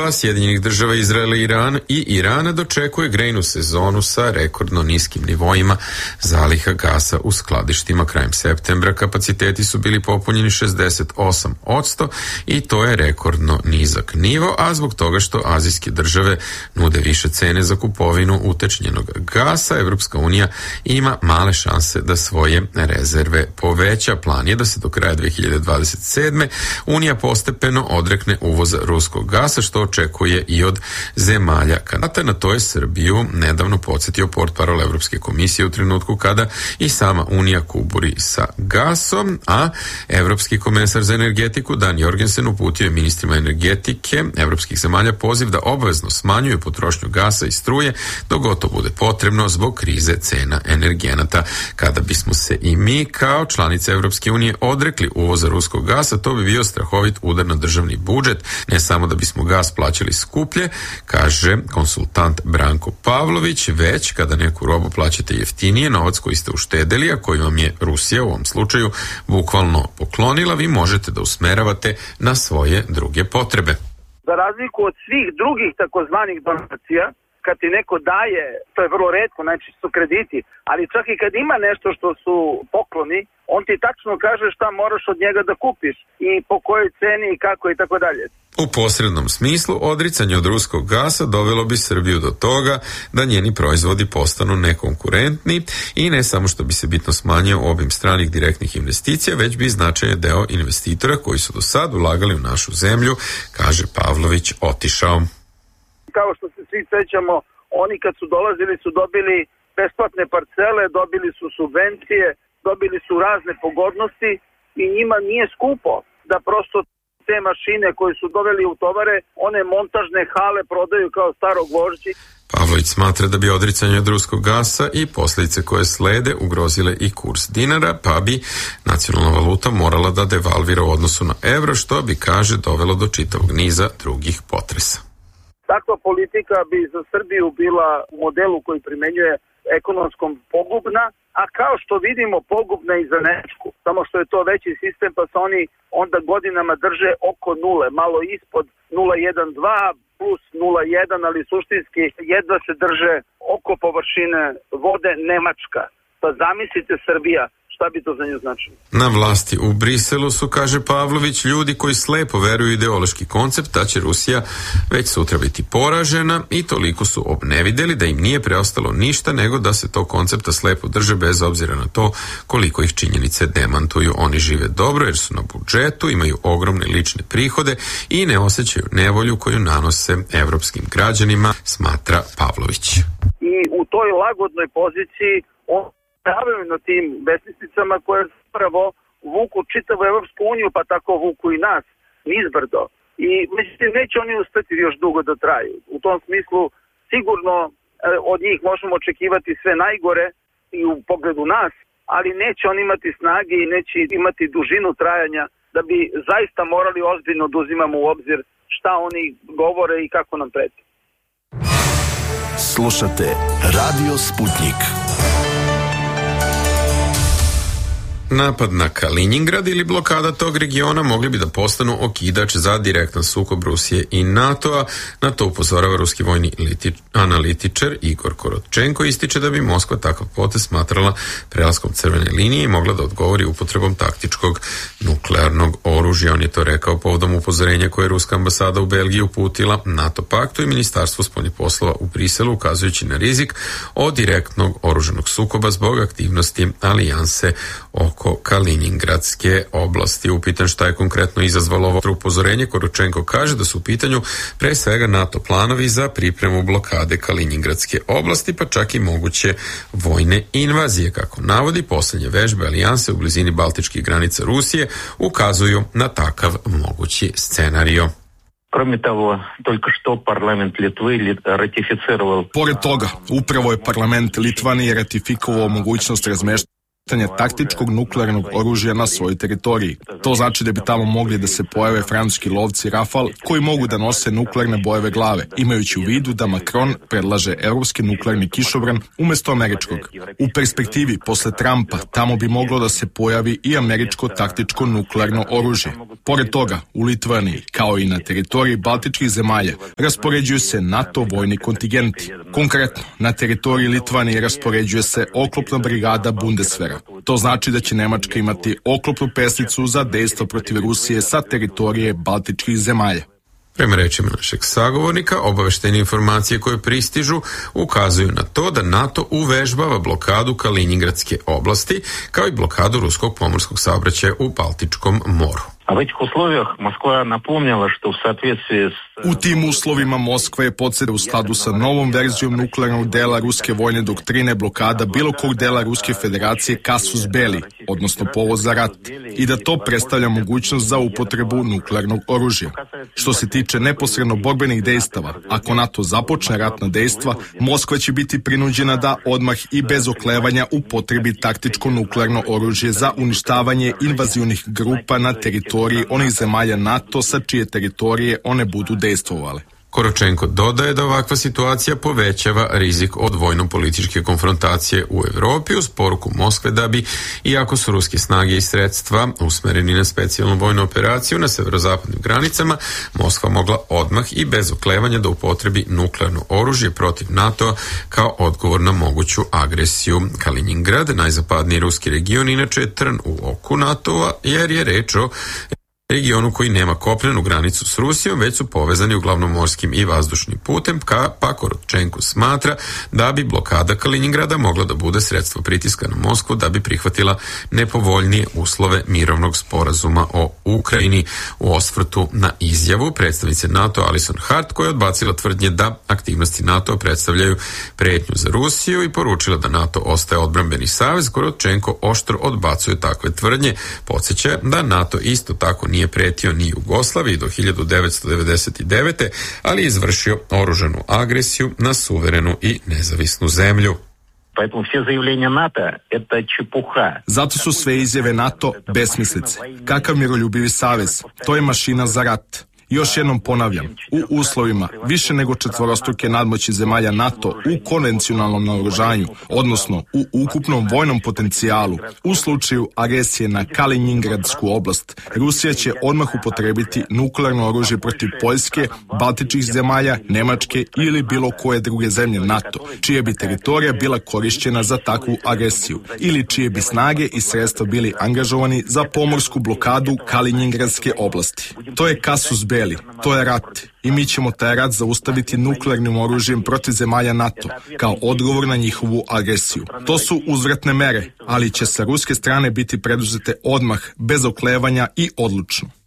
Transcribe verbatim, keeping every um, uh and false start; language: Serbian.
generala Sjedinjenih država, Izraela, Iran i Irana dočekuje grejnu sezonu sa rekordno niskim nivoima zaliha gasa u skladištima. Krajem septembra kapaciteti su bili popunjeni šezdeset osam posto i to je rekordno nizak nivo, a zbog toga što azijske države nude više cene za kupovinu utečnjenog gasa, Evropska unija ima male šanse da svoje rezerve poveća. Plan je da se do kraja dve hiljade dvadeset sedme. Unija postepeno odrekne uvoza ruskog gasa, što očekuje i od zemalja kandidata. Na to je Srbiju nedavno podsjetio portparol Evropske komisije u trenutku kada i sama Unija kuburi sa gasom, a Evropski komesar za energetiku Dan Jorgensen uputio je ministrima energetike evropskih zemalja poziv da obavezno smanjuju potrošnju gasa i struje dok god to bude potrebno zbog krize cena energenata. Kada bismo se i mi kao članice Evropske unije odrekli uvoza ruskog gasa, to bi bio strahovit udar na državni budžet, ne samo da bismo gas plaćali skuplje, kaže konsultant Branko Pavlović, već kada neku robu plaćate jeftinije, novac koji ste uštedeli, a koji vam je Rusija u ovom slučaju bukvalno poklonila, vi možete da usmeravate na svoje druge potrebe. Za razliku od svih drugih takozvanih donacija, kad ti neko daje, to je vrlo retko, znači su krediti, ali čak i kad ima nešto što su pokloni, on ti tačno kaže šta moraš od njega da kupiš i po kojoj ceni i kako i tako dalje. U posrednom smislu, odricanje od ruskog gasa dovelo bi Srbiju do toga da njeni proizvodi postanu nekonkurentni i ne samo što bi se bitno smanjio obim stranih direktnih investicija, već bi značajan deo investitora koji su do sad ulagali u našu zemlju, kaže Pavlović, otišao. Kao što se svi sećamo, oni kad su dolazili su dobili besplatne parcele, dobili su subvencije, dobili su razne pogodnosti i njima nije skupo da prosto te mašine koje su doveli u tovare, one montažne hale prodaju kao staro gvožđe. Pavlović smatra da bi odricanje od ruskog gasa i posljedice koje slede ugrozile i kurs dinara, pa bi nacionalna valuta morala da devalvira u odnosu na evro, što bi, kaže, dovelo do čitavog niza drugih potresa. Takva politika bi za Srbiju bila u modelu koji primenjuje ekonomskom pogubna, a kao što vidimo pogubna i za Nemačku. Samo što je to veći sistem, pa se oni onda godinama drže oko nule, malo ispod nula zarez jedan dva plus nula zarez jedan, ali suštinski jedva se drže oko površine vode Nemačka. Pa zamislite Srbija, šta bi to za nju značilo? Na vlasti u Briselu su, kaže Pavlović, ljudi koji slepo veruju ideološki koncept da će Rusija već sutra biti poražena i toliko su obnevideli da im nije preostalo ništa nego da se tog koncepta slepo drže bez obzira na to koliko ih činjenice demantuju. Oni žive dobro jer su na budžetu, imaju ogromne lične prihode i ne osjećaju nevolju koju nanose evropskim građanima, smatra Pavlović. I u toj lagodnoj poziciji on pravaju na tim besmislicama koje zapravo vuku čitavu Evropsku uniju, pa tako vuku i nas nizbrdo. I mislim, neće oni uspeti još dugo da traju. U tom smislu sigurno od njih možemo očekivati sve najgore i u pogledu nas, ali neće on imati snage i neće imati dužinu trajanja da bi zaista morali ozbiljno da uzimamo u obzir šta oni govore i kako nam preti. Slušate Radio Sputnik. Napad na Kaliningrad ili blokada tog regiona mogli bi da postanu okidač za direktan sukob Rusije i NATO-a. Na to upozorava ruski vojni analitičar Igor Korotčenko. Ističe da bi Moskva takav potez smatrala prelaskom crvene linije i mogla da odgovori upotrebom taktičkog nuklearnog oružja. On je to rekao povodom upozorenja koje je ruska ambasada u Belgiji uputila NATO paktu i Ministarstvo spoljnih poslova u Briselu, ukazujući na rizik od direktnog oružanog sukoba zbog aktivnosti alijanse oko Kaliningradske oblasti. Upitan šta je konkretno izazvalo ovo upozorenje, Korotčenko kaže da su u pitanju pre svega NATO planovi za pripremu blokade Kaliningradske oblasti, pa čak i moguće vojne invazije. Kako navodi, posljednje vežbe alijanse u blizini baltičkih granica Rusije ukazuju na takav mogući scenario. Кроме того, только что парламент Литвы ратифицировал... Pored toga, upravo je parlament Litvanije ratifikovao mogućnost razmeštanja taktičkog nuklearnog oružja na svojoj teritoriji. To znači da bi tamo mogli da se pojave francuski lovci Rafal koji mogu da nose nuklearne bojeve glave, imajući u vidu da Macron predlaže evropski nuklearni kišobran umesto američkog. U perspektivi, posle Trumpa, tamo bi moglo da se pojavi i američko taktičko nuklearno oružje. Pored toga, u Litvaniji, kao i na teritoriji baltičkih zemalja, raspoređuju se NATO vojni kontingenti. Konkretno, na teritoriji Litvanije raspoređuje se oklopna brigada Bundeswehra. To znači da će Nemačka imati oklopnu pesnicu za dejstvo protiv Rusije sa teritorije baltičkih zemalja. Prema rečima našeg sagovornika, obaveštene informacije koje pristižu ukazuju na to da NATO uvežbava blokadu Kalinjingradske oblasti, kao i blokadu ruskog pomorskog saobraćaja u Baltičkom moru. A в этих условиях Москва напомнила, что в соответствии с... U tim uslovima Moskva je podsjetila u skladu sa novom verzijom nuklearnog dela ruske vojne doktrine blokada bilo kog dela Ruske federacije kasus belli, odnosno povod za rat, i da to predstavlja mogućnost za upotrebu nuklearnog oružja. Što se tiče neposredno borbenih dejstava, ako NATO započne ratna dejstva, Moskva će biti prinuđena da odmah i bez oklevanja upotrebi taktičko nuklearno oružje za uništavanje invazivnih grupa na teritoriji onih zemalja NATO sa čije teritorije one budu dejstvovale. Koročenko dodaje da ovakva situacija povećava rizik od vojno-političke konfrontacije u Evropi uz poruku Moskve da bi, iako su ruske snage i sredstva usmereni na specijalnu vojnu operaciju na severozapadnim granicama, Moskva mogla odmah i bez oklevanja da upotrebi nuklearno oružje protiv NATO-a kao odgovor na moguću agresiju. Kalinjingrad, najzapadniji ruski region, inače je trn u oku NATO-a jer je reč o regionu koji nema kopnenu granicu s Rusijom, već su povezani uglavnom morskim i vazdušnim putem, pa Koročenko smatra da bi blokada Kalinjingrada mogla da bude sredstvo pritiska na Moskvu da bi prihvatila nepovoljnije uslove mirovnog sporazuma o Ukrajini. U osvrtu na izjavu predstavnice NATO Alison Hart, koja je odbacila tvrdnje da aktivnosti NATO predstavljaju pretnju za Rusiju i poručila da NATO ostaje odbrambeni savez, Koročenko oštro odbacuje takve tvrdnje. Podsjeća da NATO isto tako nije pretio ni Jugoslaviji do hiljadu devetsto devedeset devete. ali je izvršio oružanu agresiju na suverenu i nezavisnu zemlju. Zato su sve izjave NATO besmislice. Kakav miroljubivi savez? To je mašina za rat. Još jednom ponavljam, u uslovima više nego četvorostruke nadmoći zemalja NATO u konvencionalnom naoružanju, odnosno u ukupnom vojnom potencijalu, u slučaju agresije na Kalinjingradsku oblast, Rusija će odmah upotrebiti nuklearno oružje protiv Poljske, baltičkih zemalja, Nemačke ili bilo koje druge zemlje NATO, čija bi teritorija bila korišćena za takvu agresiju, ili čije bi snage i sredstva bili angažovani za pomorsku blokadu Kalinjingradske oblasti. To je kasus belli. To je rat i mi ćemo taj rat zaustaviti nuklearnim oružjem protiv zemalja NATO kao odgovor na njihovu agresiju. To su uzvratne mere, ali će sa ruske strane biti preduzete odmah, bez oklevanja i odlučno.